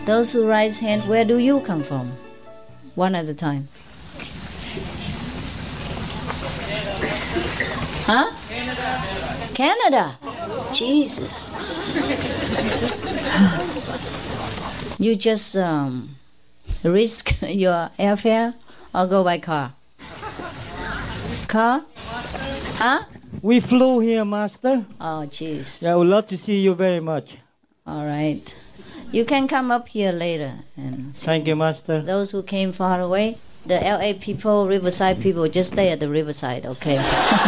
Those who raise hands, where do you come from? One at a time. Huh? Canada. Jesus. You just risk your airfare or go by car? Car? Huh? We flew here, Master. Oh, jeez. Yeah, I would love to see you very much. All right. You can come up here later and see. Thank you, Master. Those who came far away, the LA people, Riverside people, just stay at the Riverside, okay?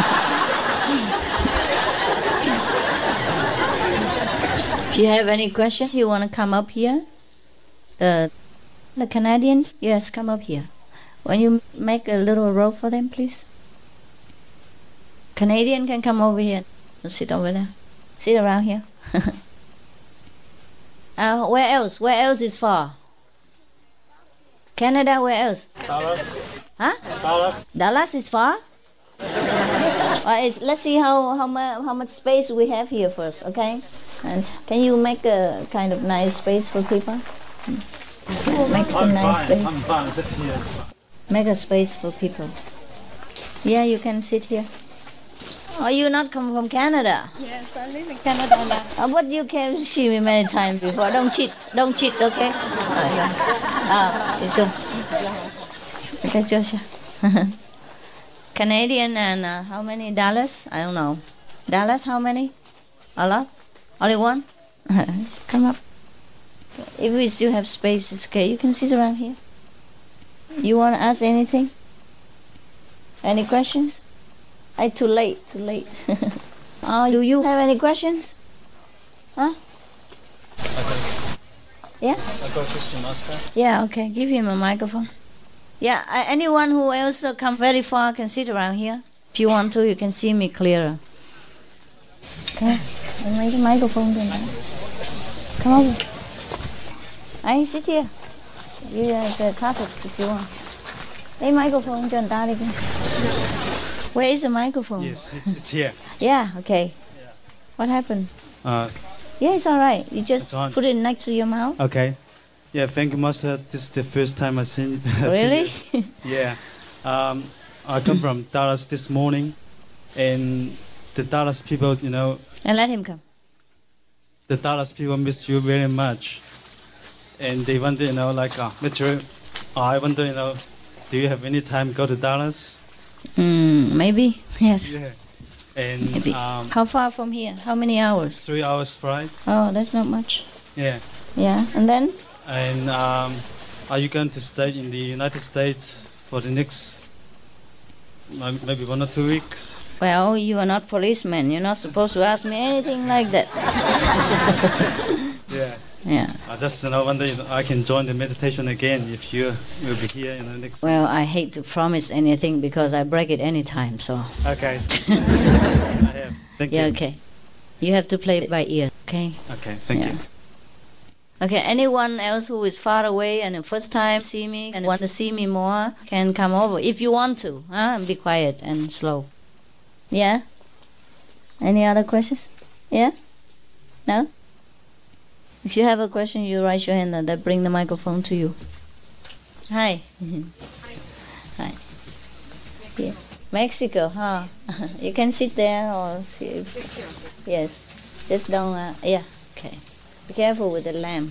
If you have any questions, you want to come up here? The Canadians, yes, come up here. When you make a little row for them, please. Canadian can come over here. So sit over there. Sit around here. Where else? Where else is far? Canada, where else? Dallas. Huh? Dallas. Dallas is far? Let's see how much space we have here first, okay? And can you make a kind of nice space for people? Make some nice space. I'm fine. Sit here. Make a space for people. Yeah, you can sit here. Oh, you not come from Canada? Yes, I live in Canada now. But you can see me many times before. Don't cheat, okay? It's okay, Joshua. Canadian and how many? Dallas? I don't know. Dallas, how many? A lot? Only one? Come up. If we still have space, it's okay. You can sit around here. You want to ask anything? Any questions? Too late. Do you have any questions? Huh? Yeah? I got Christian Master. Yeah, okay. Give him a microphone. Yeah, anyone who else comes very far can sit around here. If you want to, you can see me clearer. Okay. Make a microphone then. Come over. Sit here. You have the carpet if you want. Lấy microphone cho người ta đi. Where is the microphone? Yes, it's here. Yeah, okay. Yeah. What happened? Uh, Yeah, it's all right. You just put it next to your mouth. Okay. Yeah, thank you, Master. This is the first time I've seen Really? Yeah. I come from Dallas this morning, and the Dallas people, And let him come. the Dallas people miss you very much. And they wonder, Mitchell, I wonder, do you have any time to go to Dallas? Maybe. Yes. Yeah. And Maybe. How far from here? How many hours? 3 hours flight. Oh, that's not much. Yeah. Yeah. And then? And are you going to stay in the United States for the next maybe 1 or 2 weeks? Well, you are not policeman. You're not supposed to ask me anything like that. Yeah. Yeah. I just wonder if I can join the meditation again if you will be here in the next. Well, I hate to promise anything because I break it anytime. So. Okay. I have. Thank you. Yeah. Okay. You have to play it by ear. Okay. Okay. Thank you. Okay. Anyone else who is far away and the first time see me and want to see me more can come over if you want to. And be quiet and slow. Yeah. Any other questions? Yeah. No. If you have a question, you raise your hand and I bring the microphone to you. Hi. Hi. Yeah. Mexico, huh? You can sit there or... Yes. Just don't... yeah, okay. Be careful with the lamp.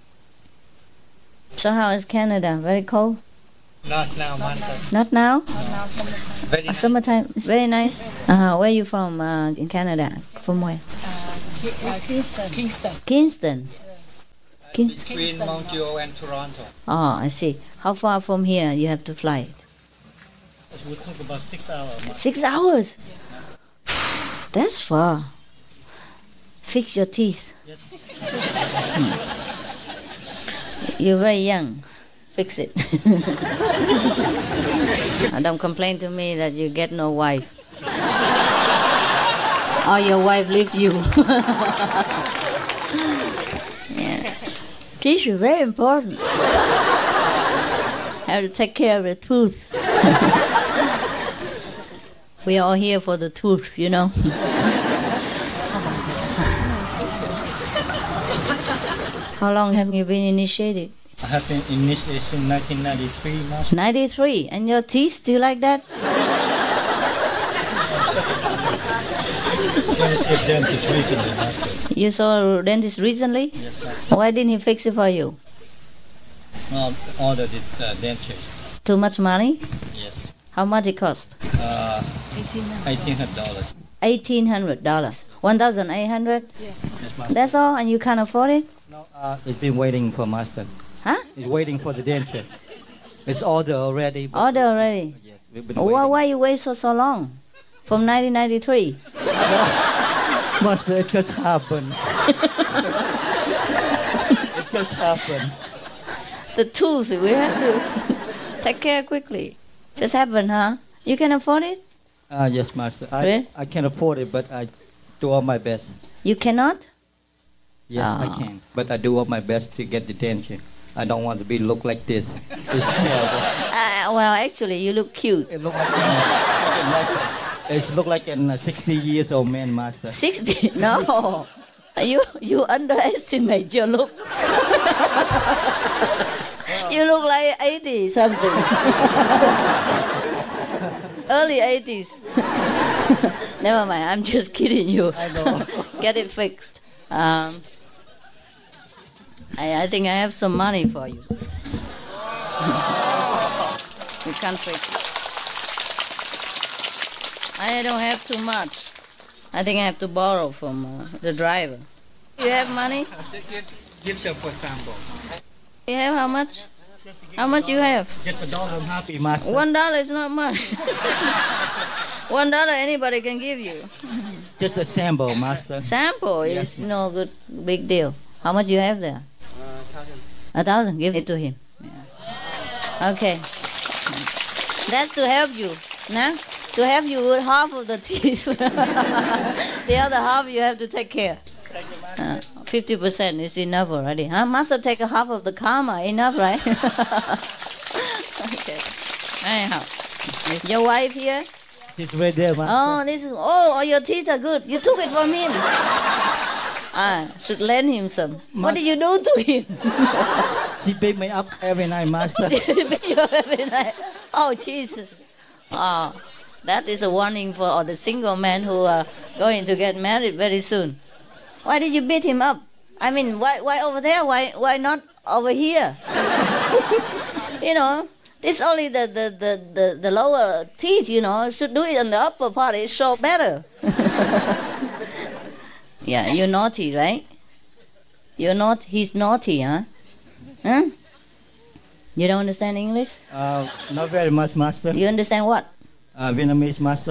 So how is Canada? Very cold? Not now, Master. Not now? Not now, very nice. Summertime. It's very nice. Where are you from in Canada? From where? Kingston. Kingston. Between Montreal and Toronto. Oh, I see. How far from here you have to fly it? It will take about 6 hours. 6 hours? Yes. That's far. Fix your teeth. Yes. You're very young. Fix it. Don't complain to me that you get no wife. Or your wife leaves you. Yeah. Teeth are very important. Have to take care of the tooth. We are all here for the tooth, you know. How long have you been initiated? I have been initiated in 1993, Master. 93. And your teeth still like that? Dentist recently, Master. You saw a dentist recently? Yes, Master. Why didn't he fix it for you? Ordered it dentist. Too much money? Yes. How much it cost? $1,800. $1,800. 1,800? Yes. Yes, Master. That's all, and you can't afford it? No, it's been waiting for Master. Huh? It's waiting for the dentist. It's ordered already. but- Order already. Yes, we've been Why waiting. you wait so long? From 1993? Master, it just happened. It just happened. The tools, we have to take care quickly. Just happened, huh? You can afford it? Yes, Master. Really? I can afford it, but I do all my best. You cannot? Yes, Ah. I can. But I do all my best to get the dentist. I don't want to be look like this. It's terrible. Well, actually, you look cute. It look like a 60 years old man, Master. 60? No. You underestimate your look. You look like 80 something. Early 80s. Never mind, I'm just kidding you. I know. Get it fixed. I think I have some money for you. You can't fix it. I don't have too much. I think I have to borrow from the driver. You have money? Give some for sample. You have how much? How much you have? Just $1, I'm happy, Master. $1 is not much. $1 anybody can give you. Just a sample, Master. Sample is Yes. no good, big deal. How much you have there? 1,000. Give it to him. Yeah. Okay. That's to help you. Nah? To help you with half of the teeth. The other half you have to take care. 50% is enough already. Huh? Master take a half of the karma. Enough, right? Okay. Anyhow. Is your wife here? It's right there, Master. Oh, this is. Oh, your teeth are good. You took it from him. Should lend him some. What did you do to him? She pick me up every night, Master. Every night. Oh, Jesus. Oh, that is a warning for all the single men who are going to get married very soon. Why did you beat him up? I mean, why over there? Why not over here? You know, it's only the lower teeth, you know. Should do it on the upper part. It shows better. Yeah, you're naughty, right? He's naughty, huh? Huh? You don't understand English? Not very much, Master. You understand what? Vietnamese, Master.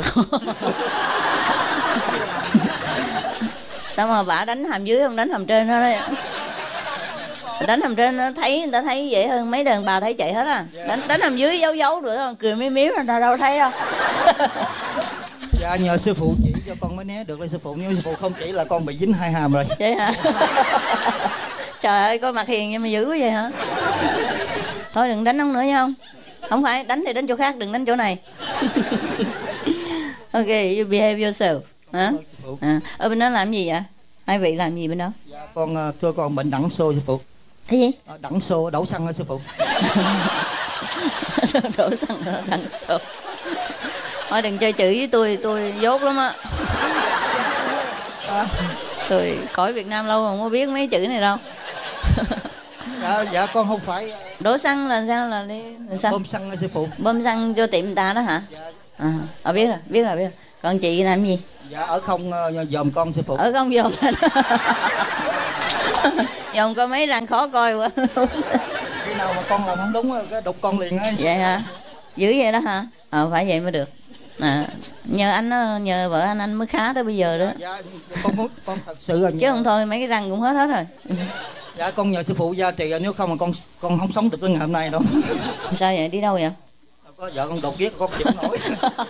Sao mà bà đánh hàm dưới không đánh hàm trên đó đấy. Đánh hàm trên nó thấy, người ta thấy vậy hơn, mấy đàn bà thấy chạy hết à. Đánh hàm dưới giấu giấu rồi đó, cười miếm miếm người ta đâu thấy đâu. Dạ, nhờ sư phụ chỉ cho con mới né được lên sư phụ. Nếu sư phụ không chỉ là con bị dính 2 hàm rồi. Vậy hả? Trời ơi, coi mặt hiền nhưng mà dữ quá vậy hả? Thôi đừng đánh ông nữa nha không? Không phải, đánh thì đánh chỗ khác, đừng đánh chỗ này. Ok, you behave yourself. Hả? Ở bên đó làm gì vậy? Hai vị làm gì bên đó? Dạ, thưa con bệnh đẳng xô sư phụ. Cái gì? Đẳng xô, đổ xăng hả sư phụ? Đổ xăng đằng sau. Thôi đừng chơi chữ với tôi dốt lắm á. Tôi khỏi Việt Nam lâu mà không có biết mấy chữ này đâu. Dạ con không phải. Đổ xăng là sao, là đi xăng? Bơm xăng hả sư phụ? Bơm xăng cho tiệm người ta đó hả? Dạ. Biết rồi. Còn chị làm gì? Dạ ở không dòm con sư phụ. Ở không dòm. Dòm coi mấy răng khó coi quá. Khi nào mà con làm không đúng cái đục con liền ấy. Vậy hả? Dữ vậy đó hả? Phải vậy mới được. Nhờ anh đó, nhờ vợ anh mới khá tới bây giờ đó. Dạ con thật sự là chứ không thôi mấy cái răng cũng hết rồi. Dạ con nhờ sư phụ gia trì, nếu không mà con không sống được tới ngày hôm nay đâu. Sao vậy? Đi đâu vậy? Có vợ con đột kiết con chịu không nổi.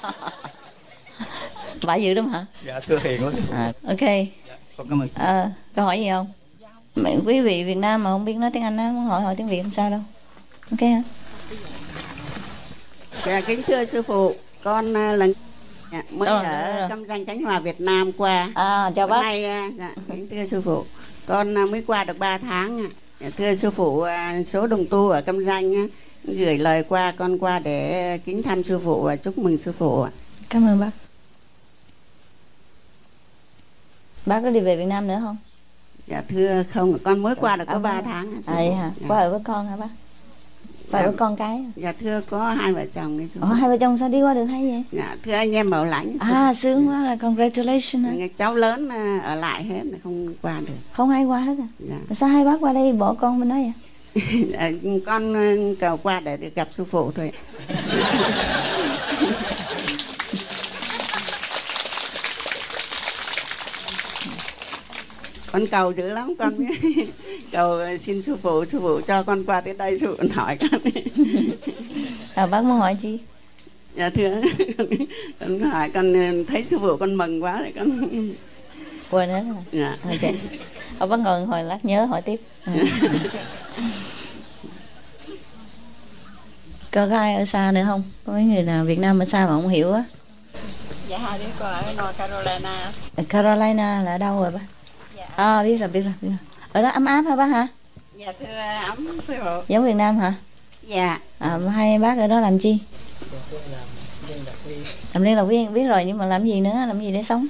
Bà dữ lắm hả? Dạ thưa hiền lắm. Ok. Dạ, con cảm ơn. Câu hỏi gì không? Quý vị Việt Nam mà không biết nói tiếng Anh á, muốn hỏi tiếng Việt không sao đâu. Ok hả? Dạ kính thưa sư phụ, con lần mới ở Cam Ranh Khánh Hòa Việt Nam qua. Chào bác. Nay kính thưa sư phụ, con mới qua được 3 tháng. Thưa sư phụ, số đồng tu ở Cam Ranh á, gửi lời qua con qua để kính thăm sư phụ và chúc mừng sư phụ ạ. Cảm ơn bác. Bác có đi về Việt Nam nữa không? Dạ thưa không, con mới qua được có 3 tháng. Vậy hả? Dạ. Qua ở với con hả bác? Qua ở với con cái? Dạ thưa có 2 vợ chồng đấy sư phụ. Hai vợ chồng sao đi qua được hay vậy? Dạ thưa anh em Bảo Lãnh. Sướng quá, là congratulations. Cháu lớn ở lại hết, không qua được. Không ai qua hết à? Dạ. Sao hai bác qua đây bỏ con bên đó vậy? Con cầu qua để được gặp sư phụ thôi. Con cầu dữ lắm, con biết. Cầu xin sư phụ cho con qua tới đây, sư phụ hỏi con. Bác muốn hỏi chi? Dạ thưa, con hỏi, con thấy sư phụ con mừng quá rồi con quên hết rồi. Dạ. Ok. Bác ngồi hồi lát nhớ hỏi tiếp. Có ai ở xa nữa không? Có mấy người nào Việt Nam ở xa mà không hiểu á? Dạ hai đứa con ở North Carolina. Carolina là ở đâu rồi bác? Dạ. Biết rồi. Ở đó ấm áp hả bác hả? Dạ thưa ấm sư phụ. Giống Việt Nam hả? Dạ. Hai bác ở đó làm chi? Làm liên lạc viên, biết rồi, nhưng mà làm gì nữa, làm gì để sống?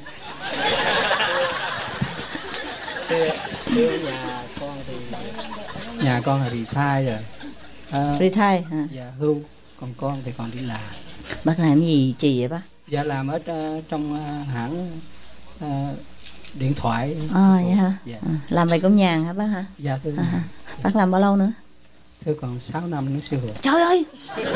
Nhà con là retire rồi. Retire hả? Dạ hưu, còn con thì còn đi làm. Bác làm gì chị vậy bác? Dạ làm ở trong hãng điện thoại. Vậy hả? Dạ. Làm vậy cũng nhàn hả bác hả? Dạ thưa. Bác làm bao lâu nữa? Thưa còn 6 năm nữa sư phụ. Trời ơi!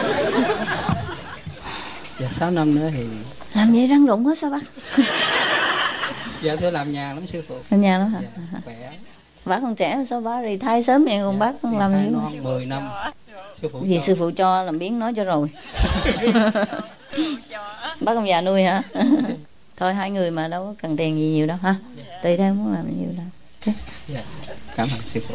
Dạ 6 năm nữa thì Làm vậy răng rụng hết sao bác? dạ thưa làm nhàn lắm sư phụ. Làm nhàn lắm hả? Dạ, khỏe. Bác còn trẻ sao bác retire sớm vậy, còn bác không làm gì? Non 10 năm. Sư phụ Gì cho. sư phụ cho làm biến nói cho rồi. Bác ông già nuôi hả? Thôi hai người mà đâu có cần tiền gì nhiều đâu ha. Tùy theo muốn làm nhiều đâu. Okay. Dạ. Cảm ơn sư phụ.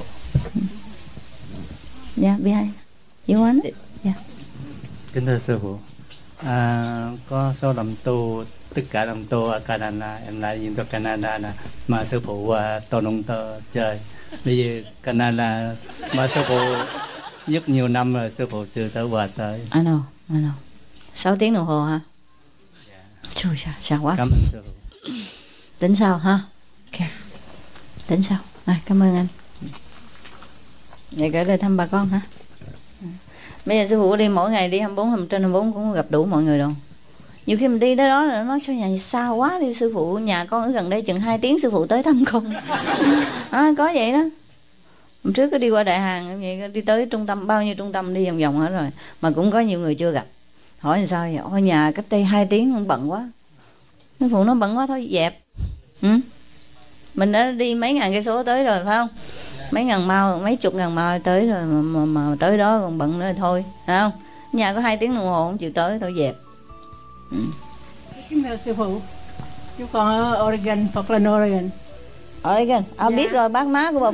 Dạ, behind. You want it? Dạ. Kính thưa sư phụ, có số đồng tu, tất cả đồng tu ở Canada, em lại nhìn tới Canada nè, mà sư phụ tôi nông tơ chơi. Bây giờ Canada mà sư phụ rất nhiều năm rồi, sư phụ chưa tới qua tới. I know. 6 tiếng đồng hồ hả? Trời ơi, sao quá. Cảm ơn sư phụ. Tính sau ha. Ok. Tính sau. Cảm ơn anh. Vậy gửi lời thăm bà con hả? Bây giờ sư phụ đi mỗi ngày đi 24/24 cũng gặp đủ mọi người đâu. Nhiều khi mình đi tới đó là nói cho nhà xa quá đi sư phụ, nhà con ở gần đây chừng 2 tiếng sư phụ tới thăm con. Có vậy đó. Hôm trước có đi qua Đại Hàng vậy, đi tới trung tâm, bao nhiêu trung tâm đi vòng vòng hết rồi mà cũng có nhiều người chưa gặp. Hỏi làm sao vậy? Ôi nhà cách đây 2 tiếng không, bận quá. Sư phụ nó bận quá thôi dẹp. Mình đã đi mấy ngàn cây số tới rồi phải không? Mấy chục ngàn mile tới rồi mà tới đó còn bận nữa thôi, phải không? Nhà có 2 tiếng đồng hồ không chịu tới thôi dẹp. Kính thưa sư phụ, chú con ở Oregon, Portland, Oregon. Oregon, biết rồi, bác má của bà.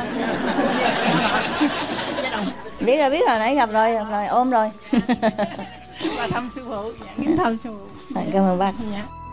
biết rồi, nãy gặp rồi, ôm rồi. Và thăm sư phụ, kính thăm sư phụ. Cảm ơn bác. Dạ.